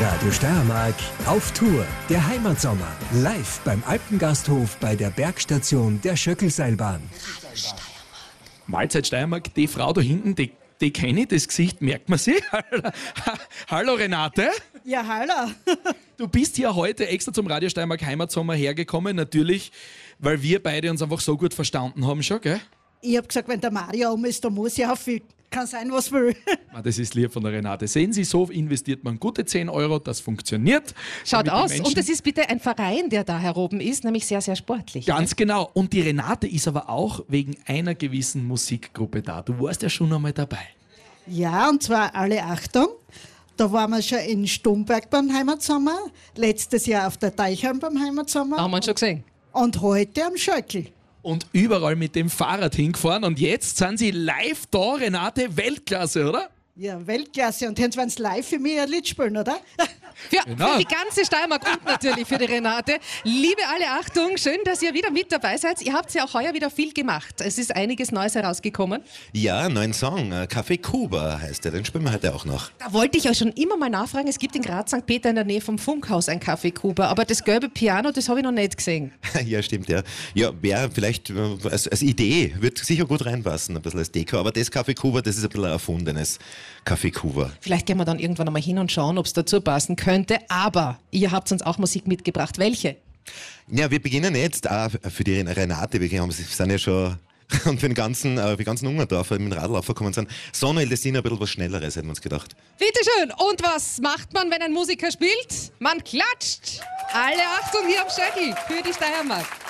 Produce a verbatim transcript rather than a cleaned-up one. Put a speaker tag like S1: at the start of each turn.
S1: Radio Steiermark auf Tour. Der Heimatsommer. Live beim Alpengasthof bei der Bergstation der Schöckelseilbahn.
S2: Radio Steiermark.
S3: Mahlzeit Steiermark, die Frau da hinten, die, die kenne ich, das Gesicht merkt man sich. Hallo Renate.
S4: Ja, hallo.
S3: Du bist ja heute extra zum Radio Steiermark Heimatsommer hergekommen, natürlich, weil wir beide uns einfach so gut verstanden haben schon, gell?
S4: Ich hab gesagt, wenn der Mario um ist, dann muss ich auch viel. Kann sein, was will.
S3: Das ist lieb von der Renate. Sehen Sie, so investiert man gute zehn Euro, das funktioniert.
S2: Schaut aus.
S3: Menschen
S2: Und das ist bitte ein Verein, der da heroben ist, nämlich sehr, sehr sportlich.
S3: Ganz
S2: ne?
S3: genau. Und die Renate ist aber auch wegen einer gewissen Musikgruppe da. Du warst ja schon einmal dabei.
S4: Ja, und zwar alle Achtung. Da waren wir schon in Stumberg beim Heimatsommer, letztes Jahr auf der Teichheim beim Heimatsommer.
S2: Haben wir schon gesehen.
S4: Und heute am Schöckl.
S3: Und überall mit dem Fahrrad hingefahren. Und jetzt sind sie live da, Renate, Weltklasse, oder?
S4: Ja, Weltklasse. Und jetzt werden sie live für mich ein Lied spielen, oder?
S2: Für,
S3: Genau.
S2: für die ganze Steiermark und natürlich für die Renate. Liebe alle, Achtung, schön, dass ihr wieder mit dabei seid. Ihr habt ja auch heuer wieder viel gemacht. Es ist einiges Neues herausgekommen.
S5: Ja, einen neuen Song, äh, Café Kuba heißt der, den spielen wir heute auch noch.
S2: Da wollte ich euch schon immer mal nachfragen. Es gibt in Graz Sankt Peter in der Nähe vom Funkhaus ein Café Kuba. Aber das gelbe Piano, das habe ich noch nicht gesehen.
S5: Ja, stimmt, ja. Ja, wäre vielleicht äh, als, als Idee, wird sicher gut reinpassen, ein bisschen als Deko. Aber das Café Kuba, das ist ein bisschen ein erfundenes Café Kuba.
S2: Vielleicht gehen wir dann irgendwann einmal hin und schauen, ob es dazu passen könnte. Aber ihr habt uns auch Musik mitgebracht. Welche?
S5: Ja, wir beginnen jetzt auch für die Renate, wir haben- sind ja schon und für den ganzen, äh, für die ganzen Ungarndorfer mit dem Radl aufgekommen sind. Sonne El Destino, ein bisschen was Schnelleres, hätten wir uns gedacht.
S2: Bitteschön. Und was macht man, wenn ein Musiker spielt? Man klatscht. Alle Achtung hier am Schöckl für die Steiermark.